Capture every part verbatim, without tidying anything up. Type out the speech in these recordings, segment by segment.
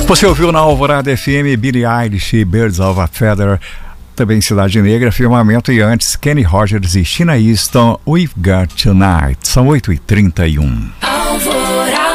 Você ouviu na Alvorada F M Billie Eilish, Birds of a Feather, também Cidade Negra, Firmamento, e antes Kenny Rogers e China Easton, We've Got Tonight. São oito e trinta e um. Alvorada.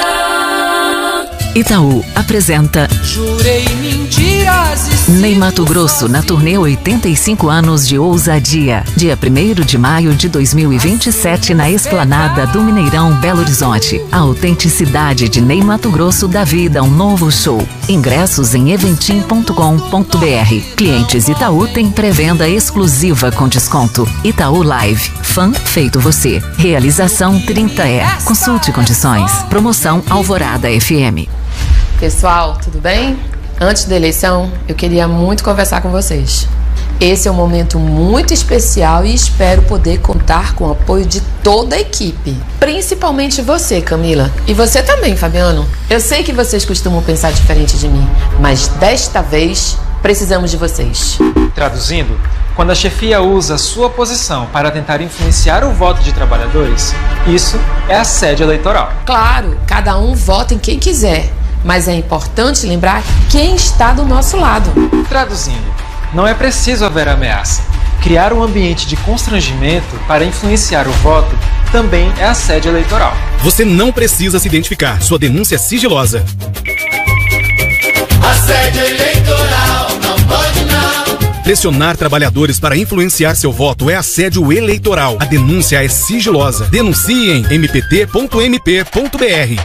Itaú apresenta Jurei mentiras e Ney Matogrosso na turnê oitenta e cinco anos de ousadia. Dia primeiro de maio de dois mil e vinte e sete na Esplanada do Mineirão, Belo Horizonte. A autenticidade de Ney Matogrosso dá vida a um novo show. Ingressos em eventim ponto com ponto br. Clientes Itaú têm pré-venda exclusiva com desconto. Itaú Live. Fã feito você. Realização trinta E. Consulte condições. Promoção Alvorada F M. Pessoal, tudo bem? Antes da eleição, eu queria muito conversar com vocês. Esse é um momento muito especial e espero poder contar com o apoio de toda a equipe. Principalmente você, Camila. E você também, Fabiano. Eu sei que vocês costumam pensar diferente de mim, mas desta vez precisamos de vocês. Traduzindo, quando a chefia usa sua posição para tentar influenciar o voto de trabalhadores, isso é assédio eleitoral. Claro, cada um vota em quem quiser. Mas é importante lembrar quem está do nosso lado. Traduzindo, não é preciso haver ameaça. Criar um ambiente de constrangimento para influenciar o voto também é assédio eleitoral. Você não precisa se identificar. Sua denúncia é sigilosa. Assédio eleitoral, não pode não. Pressionar trabalhadores para influenciar seu voto é assédio eleitoral. A denúncia é sigilosa. Denuncie em m p t ponto m p ponto b r.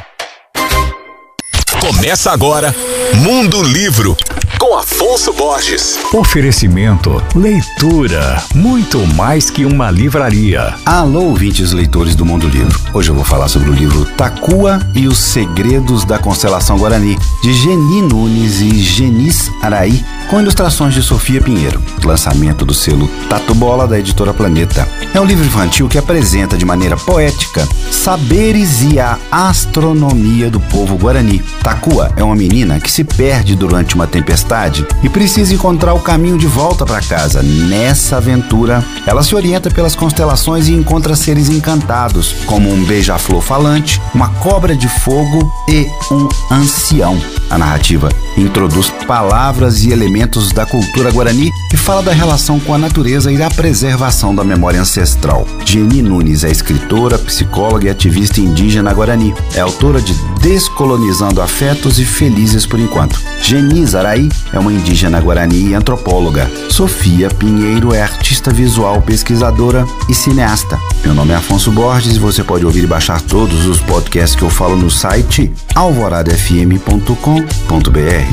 Começa agora Mundo Livro, com Afonso Borges. Oferecimento, leitura, muito mais que uma livraria. Alô, ouvintes leitores do Mundo Livro. Hoje eu vou falar sobre o livro Takua e os Segredos da Constelação Guarani, de Geni Nunes e Genis Araí, com ilustrações de Sofia Pinheiro. Lançamento do selo Tatu Bola, da editora Planeta. É um livro infantil que apresenta de maneira poética saberes e a astronomia do povo guarani. Takua é uma menina que se perde durante uma tempestade e precisa encontrar o caminho de volta para casa. Nessa aventura, ela se orienta pelas constelações e encontra seres encantados, como um beija-flor falante, uma cobra de fogo e um ancião. A narrativa introduz palavras e elementos da cultura guarani e fala da relação com a natureza e da preservação da memória ancestral. Geni Nunes é escritora, psicóloga e ativista indígena guarani. É autora de Descolonizando Afetos e Felizes por Enquanto. Genis Araí é uma indígena guarani e antropóloga. Sofia Pinheiro é artista visual, pesquisadora e cineasta. Meu nome é Afonso Borges e você pode ouvir e baixar todos os podcasts que eu falo no site alvorada f m ponto com ponto b r.